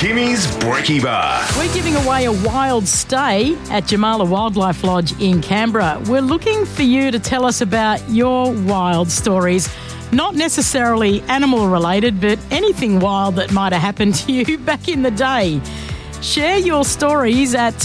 Kimmy's Brekkie Bar. We're giving away a wild stay at Jamala Wildlife Lodge in Canberra. We're looking for you to tell us about your wild stories. Not necessarily animal related, but anything wild that might have happened to you back in the day. Share your stories at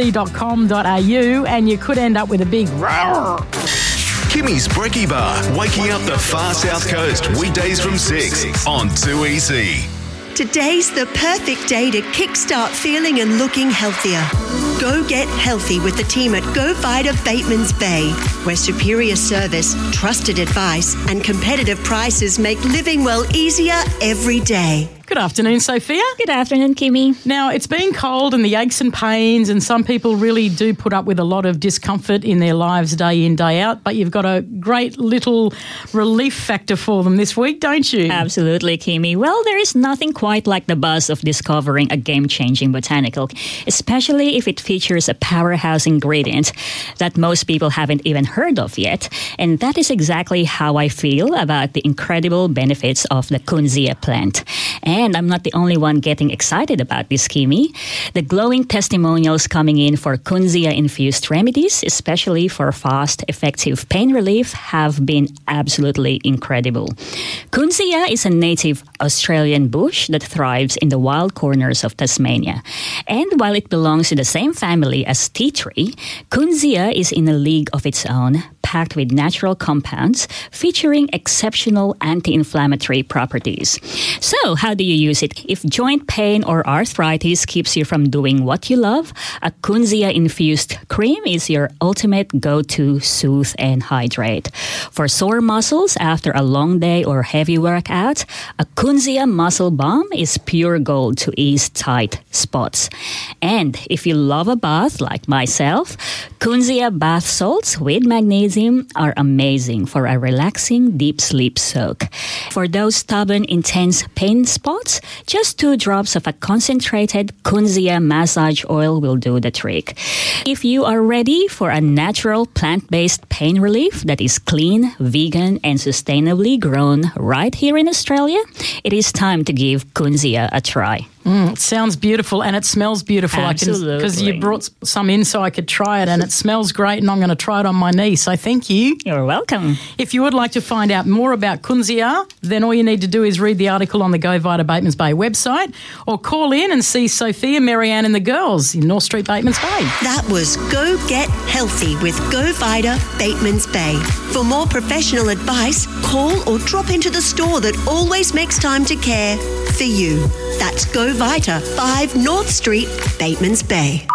2ec.com.au and you could end up with a big roar. Kimmy's Brekkie Bar, waking up the far south coast, weekdays from 6 on 2EC. Today's the perfect day to kickstart feeling and looking healthier. Go get healthy with the team at Go Vita Batemans Bay, where superior service, trusted advice and competitive prices make living well easier every day. Good afternoon, Sophia. Good afternoon, Kimmy. Now, it's been cold and the aches and pains, and some people really do put up with a lot of discomfort in their lives day in, day out, but you've got a great little relief factor for them this week, don't you? Absolutely, Kimmy. Well, there is nothing quite like the buzz of discovering a game-changing botanical, especially if it features a powerhouse ingredient that most people haven't even heard of yet, and that is exactly how I feel about the incredible benefits of the Kunzea plant. And I'm not the only one getting excited about this, Kimmy. The glowing testimonials coming in for Kunzea-infused remedies, especially for fast, effective pain relief, have been absolutely incredible. Kunzea is a native Australian bush that thrives in the wild corners of Tasmania. And while it belongs to the same family as tea tree, Kunzea is in a league of its own, packed with natural compounds featuring exceptional anti-inflammatory properties. So, how do you use it? If joint pain or arthritis keeps you from doing what you love, a Kunzea-infused cream is your ultimate go-to soothe and hydrate. For sore muscles after a long day or heavy workout, a Kunzea muscle balm is pure gold to ease tight spots. And if you love a bath like myself, Kunzea bath salts with magnesium are amazing for a relaxing deep sleep soak. For those stubborn, intense pain spots, just 2 drops of a concentrated Kunzea massage oil will do the trick. If you are ready for a natural plant-based pain relief that is clean, vegan, and sustainably grown right here in Australia, it is time to give Kunzea a try. It sounds beautiful and it smells beautiful. Absolutely. Because you brought some in so I could try it, and it smells great, and I'm going to try it on my knee. So thank you. You're welcome. If you would like to find out more about Kunzea, then all you need to do is read the article on the Go Vita Batemans Bay website, or call in and see Sophia, Marianne and the girls in North Street, Batemans Bay. That was Go Get Healthy with Go Vita Batemans Bay. For more professional advice, call or drop into the store that always makes time to care for you. That's Go Vita, 5 North Street, Batemans Bay.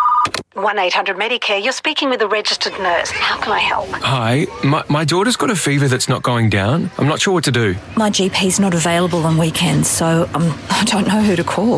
1-800-Medicare, you're speaking with a registered nurse. How can I help? Hi, my daughter's got a fever that's not going down. I'm not sure what to do. My GP's not available on weekends, so I don't know who to call.